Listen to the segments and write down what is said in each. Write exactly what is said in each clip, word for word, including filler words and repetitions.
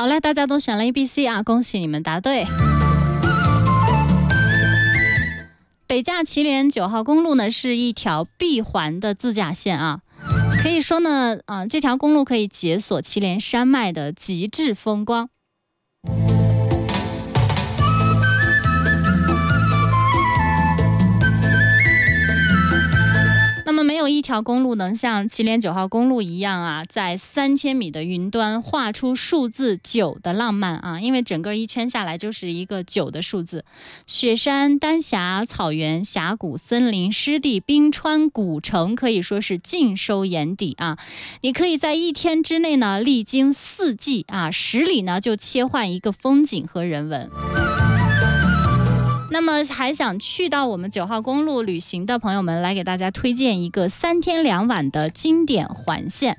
好嘞，大家都选了 A、B、C 啊，恭喜你们答对。北驾祁连九号公路呢是一条闭环的自驾线啊，可以说呢，啊，这条公路可以解锁祁连山脉的极致风光。那么没有一条公路能像祁连九号公路一样啊，在三千米的云端画出数字九的浪漫啊！因为整个一圈下来就是一个九的数字，雪山、丹霞、草原、峡谷、森林、湿地、冰川、古城，可以说是尽收眼底啊！你可以在一天之内呢，历经四季啊，十里呢就切换一个风景和人文。那么还想去到我们九号公路旅行的朋友们，来给大家推荐一个三天两晚的经典环线。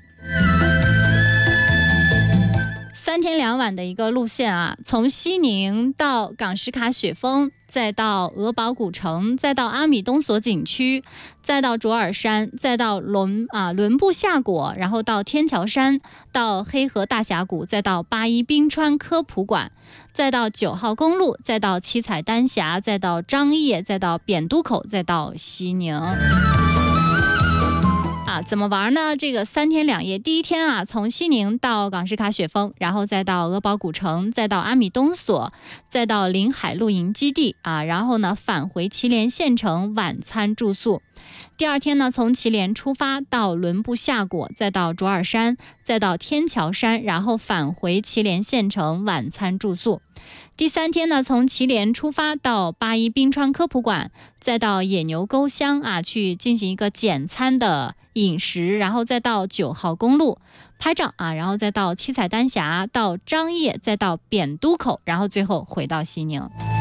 三天两晚的一个路线啊，从西宁到港什卡雪峰，再到鹅堡古城，再到阿米东索景区，再到卓尔山，再到伦啊伦布夏果，然后到天桥山，到黑河大峡谷，再到八一冰川科普馆，再到九号公路，再到七彩丹霞，再到张掖，再到扁都口，再到西宁。啊，怎么玩呢？这个三天两夜，第一天啊，从西宁到港什卡雪峰，然后再到鹅堡古城，再到阿米东索，再到临海露营基地啊，然后呢返回祁连县城晚餐住宿。第二天呢，从祁连出发到伦布夏果，再到卓尔山，再到天桥山，然后返回祁连县城晚餐住宿。第三天呢，从祁连出发到八一冰川科普馆，再到野牛沟乡啊，去进行一个简餐的饮食，然后再到九号公路拍照啊，然后再到七彩丹霞，到张掖，再到扁都口，然后最后回到西宁。